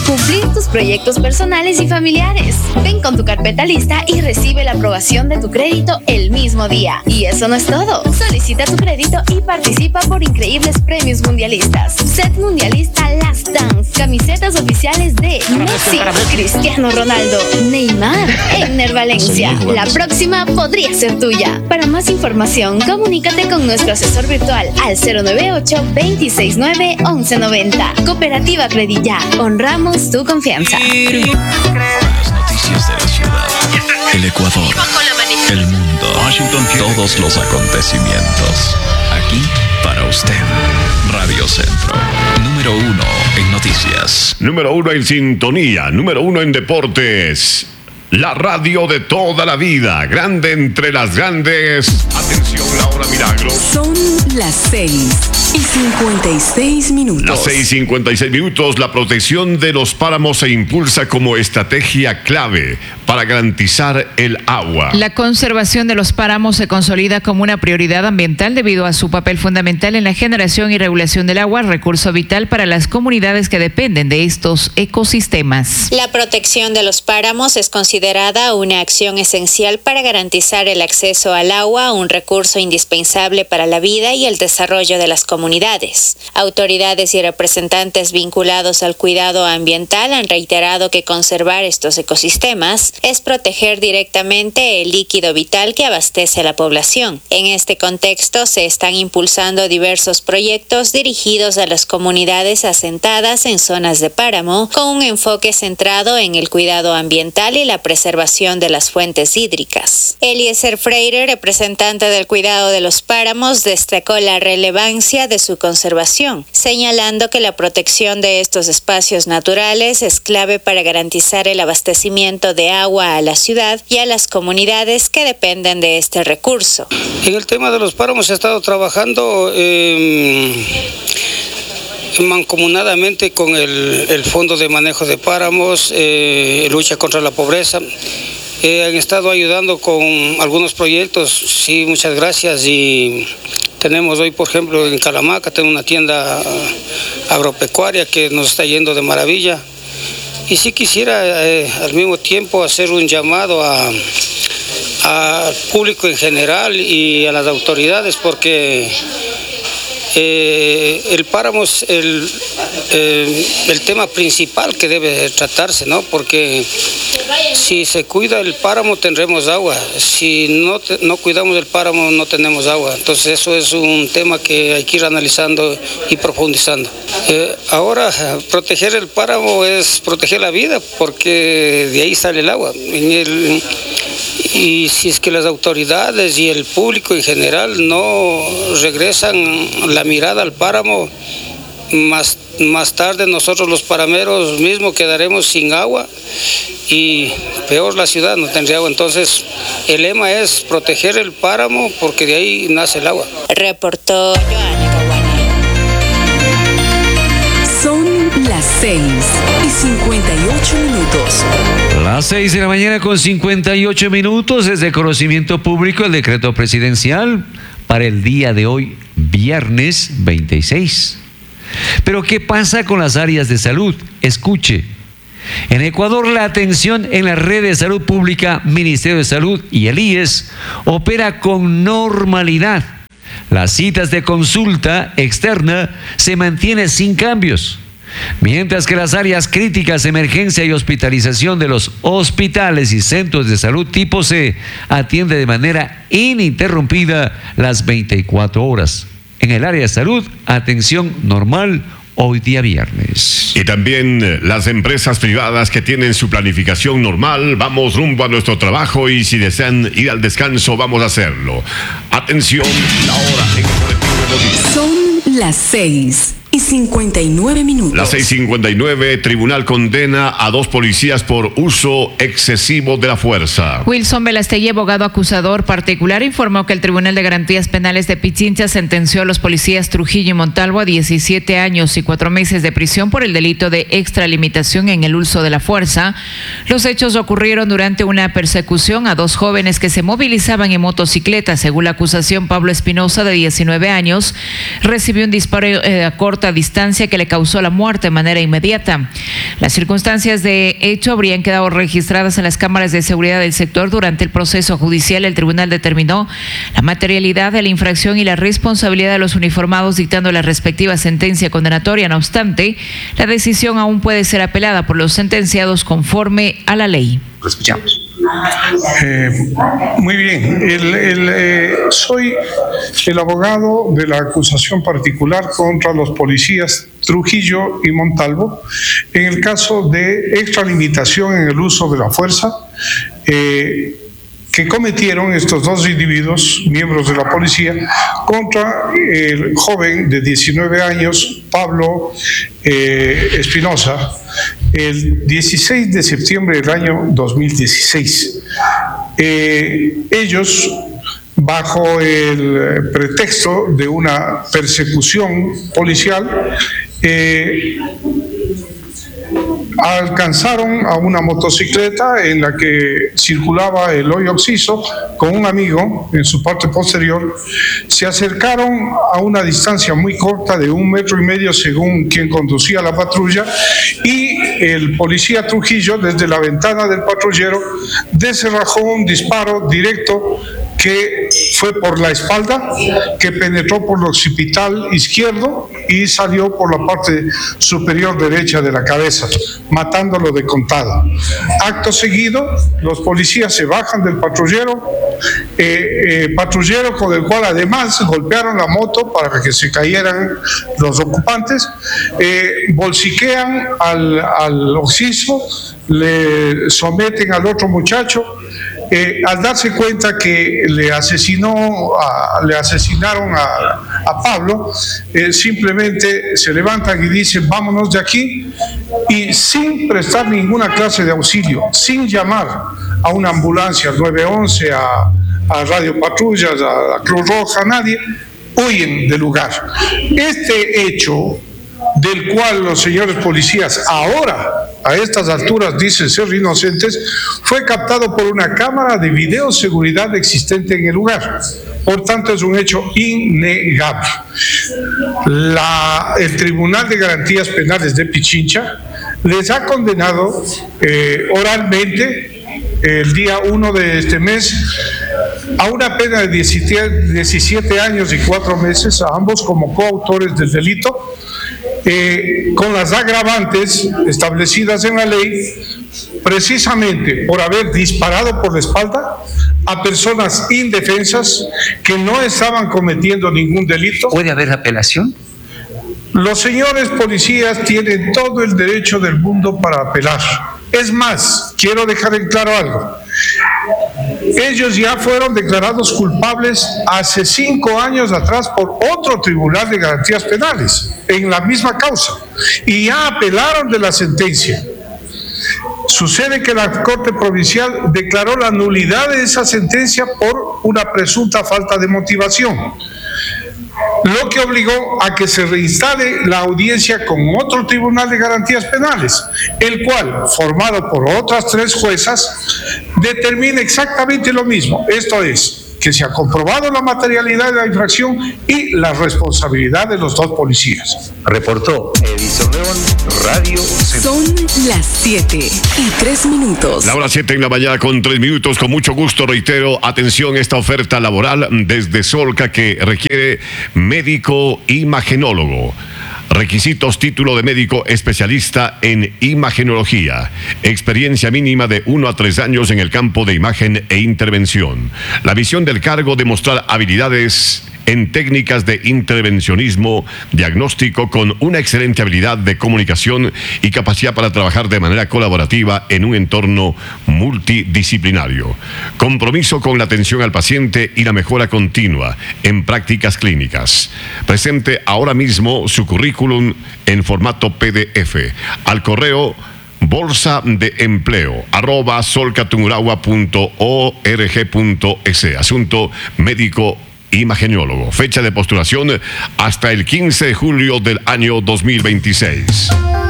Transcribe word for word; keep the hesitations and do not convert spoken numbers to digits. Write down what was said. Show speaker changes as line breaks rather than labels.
cumplir tus proyectos personales y familiares. Ven con tu carpeta lista y recibe la aprobación de tu crédito el mismo día. Y eso no es todo. Solicita tu crédito y participa por increíbles premios mundialistas. Set mundialista Last Dance, camisetas oficiales de Messi, Cristiano Ronaldo, Neymar, Egner Valencia. La próxima podría ser tuya. Para más información, comunícate con nuestro asesor virtual al cero nueve ocho, dos seis nueve, once noventa. Cooperativa Credilla. Honramos tu confianza.
Las noticias de la ciudad, el Ecuador, el mundo, todos los acontecimientos. Aquí para usted. Radio Centro, número uno en noticias.
Número uno en sintonía, número uno en deportes. La radio de toda la vida, grande entre las grandes. Atención, la hora milagro.
Son las seis y cincuenta y seis minutos.
Las seis y cincuenta y seis minutos. La protección de los páramos se impulsa como estrategia clave para garantizar el agua.
La conservación de los páramos se consolida como una prioridad ambiental debido a su papel fundamental en la generación y regulación del agua, recurso vital para las comunidades que dependen de estos ecosistemas.
La protección de los páramos es considerada considerada una acción esencial para garantizar el acceso al agua, un recurso indispensable para la vida y el desarrollo de las comunidades. Autoridades y representantes vinculados al cuidado ambiental han reiterado que conservar estos ecosistemas es proteger directamente el líquido vital que abastece a la población. En este contexto se están impulsando diversos proyectos dirigidos a las comunidades asentadas en zonas de páramo, con un enfoque centrado en el cuidado ambiental y la preservación de las fuentes hídricas. Eliezer Freire, representante del cuidado de los páramos, destacó la relevancia de su conservación, señalando que la protección de estos espacios naturales es clave para garantizar el abastecimiento de agua a la ciudad y a las comunidades que dependen de este recurso.
En el tema de los páramos he estado trabajando eh, mancomunadamente con el, el Fondo de Manejo de Páramos, eh, lucha contra la pobreza. Eh, han estado ayudando con algunos proyectos, sí, muchas gracias. Y tenemos hoy, por ejemplo, en Calamaca, tenemos una tienda agropecuaria que nos está yendo de maravilla. Y sí quisiera eh, al mismo tiempo hacer un llamado a, al público en general y a las autoridades, porque Eh, el páramo es el, eh, el tema principal que debe tratarse, ¿no? Porque si se cuida el páramo tendremos agua, si no, te, no cuidamos el páramo no tenemos agua. Entonces eso es un tema que hay que ir analizando y profundizando. Eh, ahora, proteger el páramo es proteger la vida, porque de ahí sale el agua. En el, y si es que las autoridades y el público en general no regresan la mirada al páramo, más, más tarde nosotros los parameros mismos quedaremos sin agua y peor la ciudad no tendría agua. Entonces el lema es proteger el páramo porque de ahí nace el agua.
Reportó Joana Caguana.
Son las seis y cincuenta y ocho minutos.
Las seis de la mañana con cincuenta y ocho minutos. Es de conocimiento público el decreto presidencial para el día de hoy, viernes veintiséis. Pero ¿qué pasa con las áreas de salud? Escuche. En Ecuador, la atención en la red de salud pública, Ministerio de Salud y el I E S opera con normalidad. Las citas de consulta externa se mantienen sin cambios, mientras que las áreas críticas, emergencia y hospitalización de los hospitales y centros de salud tipo C atiende de manera ininterrumpida las veinticuatro horas. En el área de salud, atención normal hoy día viernes.
Y también las empresas privadas que tienen su planificación normal, vamos rumbo a nuestro trabajo y si desean ir al descanso, vamos a hacerlo. Atención, la hora en el colectivo de noticias.
Son las seis y cincuenta y nueve minutos.
Las seis cincuenta y nueve, tribunal condena a dos policías por uso excesivo de la fuerza.
Wilson Velastegui, abogado acusador particular, informó que el Tribunal de Garantías Penales de Pichincha sentenció a los policías Trujillo y Montalvo a diecisiete años y cuatro meses de prisión por el delito de extralimitación en el uso de la fuerza. Los hechos ocurrieron durante una persecución a dos jóvenes que se movilizaban en motocicleta. Según la acusación, Pablo Espinosa, de diecinueve años, recibió un disparo eh, a corta corta distancia que le causó la muerte de manera inmediata. Las circunstancias de hecho habrían quedado registradas en las cámaras de seguridad del sector. Durante el proceso judicial, el tribunal determinó la materialidad de la infracción y la responsabilidad de los uniformados, dictando la respectiva sentencia condenatoria. No obstante, la decisión aún puede ser apelada por los sentenciados conforme a la ley.
Lo escuchamos.
Eh, muy bien, el, el, eh, soy el abogado de la acusación particular contra los policías Trujillo y Montalvo en el caso de extralimitación en el uso de la fuerza eh, que cometieron estos dos individuos, miembros de la policía, contra el joven de diecinueve años, Pablo eh, Espinosa, el dieciséis de septiembre del año dos mil dieciséis. Eh, ellos, bajo el pretexto de una persecución policial, eh, alcanzaron a una motocicleta en la que circulaba Eloy Oxiso con un amigo en su parte posterior. Se acercaron a una distancia muy corta de un metro y medio según quien conducía la patrulla, y el policía Trujillo, desde la ventana del patrullero, desenrajó un disparo directo que fue por la espalda, que penetró por el occipital izquierdo y salió por la parte superior derecha de la cabeza, matándolo de contado. Acto seguido, los policías se bajan del patrullero, eh, eh, patrullero con el cual además golpearon la moto para que se cayeran los ocupantes, eh, bolsiquean al, al Oxiso, le someten al otro muchacho. Eh, al darse cuenta que le asesinó, a, le asesinaron a, a Pablo, eh, simplemente se levantan y dicen vámonos de aquí, y sin prestar ninguna clase de auxilio, sin llamar a una ambulancia, al nueve once, a, a Radio Patrullas, a la Cruz Roja, nadie, huyen del lugar. Este hecho, del cual los señores policías ahora, a estas alturas, dicen ser inocentes, fue captado por una cámara de videoseguridad existente en el lugar. Por tanto, es un hecho innegable. La, el Tribunal de Garantías Penales de Pichincha les ha condenado eh, oralmente el día uno de este mes a una pena de diecisiete años y cuatro meses, a ambos como coautores del delito, Eh, con las agravantes establecidas en la ley, precisamente por haber disparado por la espalda a personas indefensas que no estaban cometiendo ningún delito.
¿Puede haber apelación?
Los señores policías tienen todo el derecho del mundo para apelar. Es más, quiero dejar en claro algo. Ellos ya fueron declarados culpables hace cinco años atrás por otro Tribunal de Garantías Penales, en la misma causa, y ya apelaron de la sentencia. Sucede que la Corte Provincial declaró la nulidad de esa sentencia por una presunta falta de motivación, lo que obligó a que se reinstale la audiencia con otro Tribunal de Garantías Penales, el cual, formado por otras tres juezas, determina exactamente lo mismo. Esto es, que se ha comprobado la materialidad de la infracción y la responsabilidad de los dos policías.
Reportó Edison León, Radio Centro.
Son las siete y tres minutos.
La hora siete en la mañana con tres minutos. Con mucho gusto reitero, atención, esta oferta laboral desde Solca que requiere médico imagenólogo. Requisitos: título de médico especialista en imagenología, experiencia mínima de uno a tres años en el campo de imagen e intervención. La visión del cargo: demostrar habilidades en técnicas de intervencionismo diagnóstico con una excelente habilidad de comunicación y capacidad para trabajar de manera colaborativa en un entorno multidisciplinario. Compromiso con la atención al paciente y la mejora continua en prácticas clínicas. Presente ahora mismo su currículum en formato P D F al correo bolsa de empleo arroba solcatumuragua punto org punto es. Asunto: médico imagenólogo. Fecha de postulación hasta el quince de julio del año dos mil veintiséis.